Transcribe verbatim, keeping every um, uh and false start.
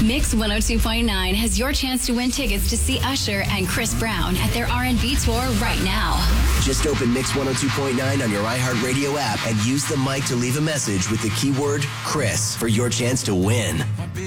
Mix one oh two point nine has your chance to win tickets to see Usher and Chris Brown at their R and B tour right now. Just open Mix one oh two point nine on your iHeartRadio app and use the mic to leave a message with the keyword Chris for your chance to win.